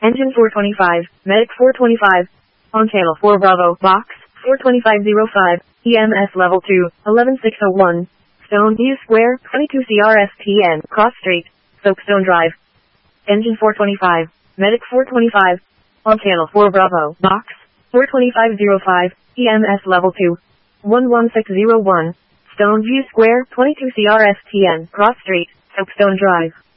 Engine 425, Medic 425. On channel 4 Bravo, box 42505, EMS level 2, 11601. Stone View Square, 22 CRSPN, Cross Street, Soapstone Drive. Engine 425, Medic 425. On channel 4 Bravo, box 42505, EMS level 2, 11601. Stone View Square, 22 CRSPN, Cross Street, Soapstone Drive.